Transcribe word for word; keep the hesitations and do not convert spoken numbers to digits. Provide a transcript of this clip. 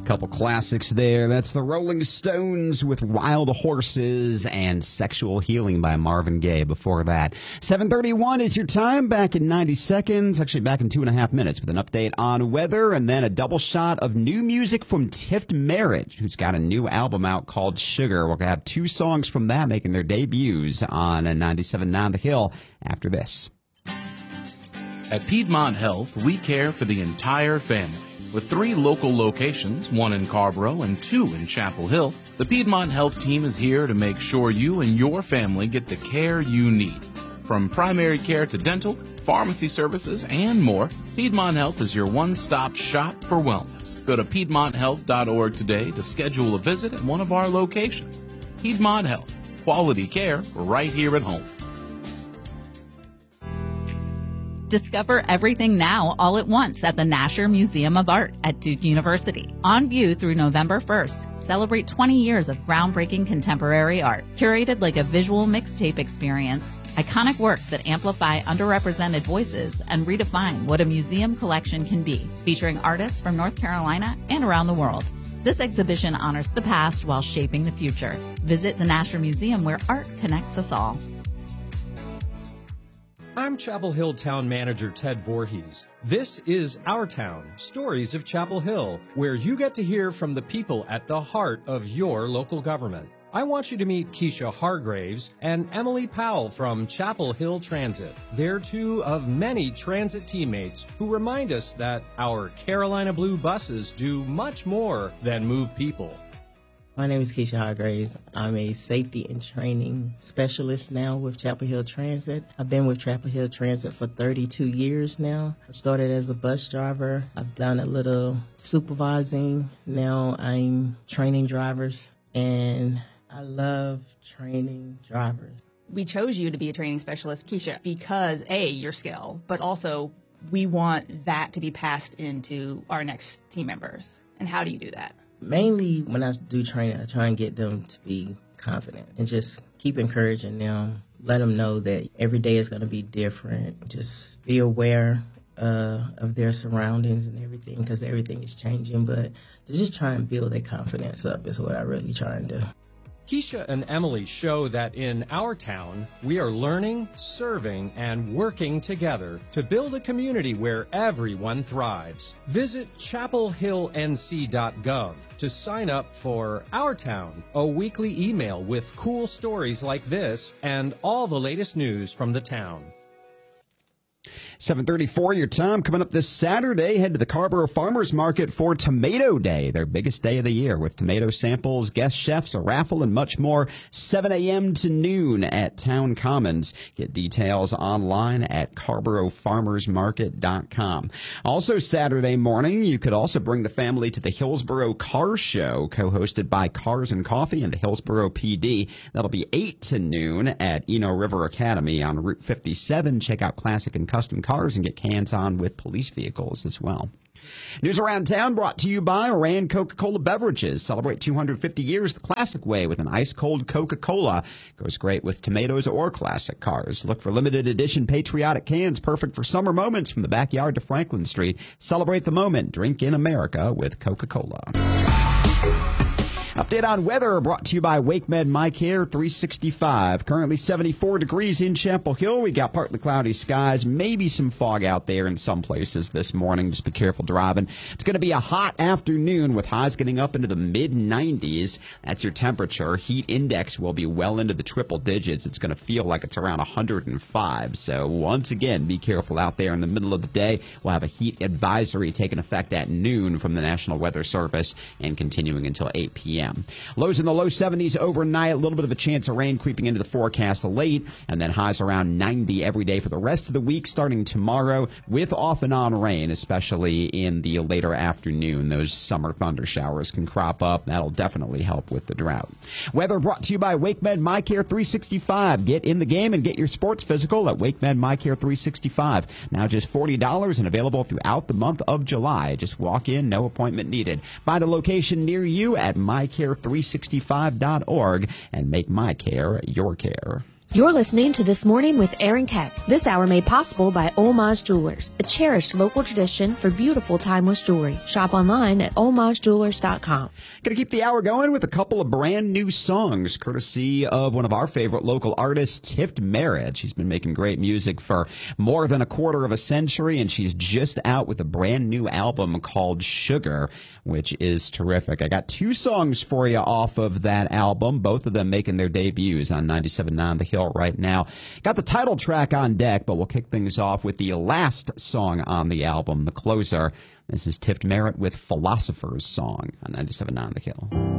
Couple classics there. That's the Rolling Stones with Wild Horses and Sexual Healing by Marvin Gaye before that. seven thirty-one is your time, back in ninety seconds, actually back in two and a half minutes with an update on weather and then a double shot of new music from Tift Marriage, who's got a new album out called Sugar. We'll have two songs from that making their debuts on ninety-seven point nine The Hill after this. At Piedmont Health, we care for the entire family. With three local locations, one in Carrboro and two in Chapel Hill, the Piedmont Health team is here to make sure you and your family get the care you need. From primary care to dental, pharmacy services, and more, Piedmont Health is your one-stop shop for wellness. Go to piedmont health dot org today to schedule a visit at one of our locations. Piedmont Health, quality care right here at home. Discover everything now all at once at the Nasher Museum of Art at Duke University. On view through November first, celebrate twenty years of groundbreaking contemporary art. Curated like a visual mixtape experience, iconic works that amplify underrepresented voices and redefine what a museum collection can be, featuring artists from North Carolina and around the world. This exhibition honors the past while shaping the future. Visit the Nasher Museum, where art connects us all. I'm Chapel Hill Town Manager Ted Voorhees. This is Our Town, Stories of Chapel Hill, where you get to hear from the people at the heart of your local government. I want you to meet Keisha Hargraves and Emily Powell from Chapel Hill Transit. They're two of many transit teammates who remind us that our Carolina Blue buses do much more than move people. My name is Keisha Hargraves. I'm a safety and training specialist now with Chapel Hill Transit. I've been with Chapel Hill Transit for thirty-two years now. I started as a bus driver. I've done a little supervising. Now I'm training drivers, and I love training drivers. We chose you to be a training specialist, Keisha, because A, your skill, but also we want that to be passed into our next team members. And how do you do that? Mainly when I do training, I try and get them to be confident and just keep encouraging them. Let them know that every day is going to be different. Just be aware uh, of their surroundings and everything, because everything is changing. But to just try and build their confidence up is what I really try and do. Keisha and Emily show that in our town, we are learning, serving, and working together to build a community where everyone thrives. Visit chapel hill n c dot gov to sign up for Our Town, a weekly email with cool stories like this and all the latest news from the town. seven thirty-four, your time. Coming up this Saturday, head to the Carrboro Farmers Market for Tomato Day, their biggest day of the year, with tomato samples, guest chefs, a raffle, and much more. seven a.m. to noon at Town Commons. Get details online at carrboro farmers market dot com. Also Saturday morning, you could also bring the family to the Hillsboro Car Show, co-hosted by Cars and Coffee and the Hillsboro P D. That'll be eight to noon at Eno River Academy on Route fifty-seven. Check out classic and custom cars and get hands-on with police vehicles as well. News around town brought to you by Rand Coca-Cola Beverages. Celebrate two hundred fifty years the classic way with an ice-cold Coca-Cola. Goes great with tomatoes or classic cars. Look for limited edition patriotic cans, perfect for summer moments from the backyard to Franklin Street. Celebrate the moment. Drink in America with Coca-Cola. Update on weather brought to you by WakeMed MyCare three sixty-five. Currently seventy-four degrees in Chapel Hill. We got partly cloudy skies, maybe some fog out there in some places this morning. Just be careful driving. It's going to be a hot afternoon with highs getting up into the mid nineties. That's your temperature. Heat index will be well into the triple digits. It's going to feel like it's around one hundred five. So once again, be careful out there in the middle of the day. We'll have a heat advisory taking effect at noon from the National Weather Service and continuing until eight p.m. Lows in the low seventies overnight. A little bit of a chance of rain creeping into the forecast late, and then highs around ninety every day for the rest of the week starting tomorrow, with off and on rain, especially in the later afternoon. Those summer thunder showers can crop up. That'll definitely help with the drought. Weather brought to you by WakeMed MyCare three sixty-five. Get in the game and get your sports physical at WakeMed MyCare three sixty-five. Now just forty dollars and available throughout the month of July. Just walk in, no appointment needed. Find a location near you at my care three sixty-five dot org and make my care your care. You're listening to This Morning with Aaron Keck. This hour made possible by Olmaz Jewelers, a cherished local tradition for beautiful timeless jewelry. Shop online at olmaz jewelers dot com. Going to keep the hour going with a couple of brand new songs, courtesy of one of our favorite local artists, Tift Merritt. She's been making great music for more than a quarter of a century, and she's just out with a brand new album called Sugar, which is terrific. I got two songs for you off of that album, both of them making their debuts on ninety-seven point nine The Hill right now. Got the title track on deck, but we'll kick things off with the last song on the album, the closer. This is Tift Merritt with Philosopher's Song on ninety-seven point nine The Hill.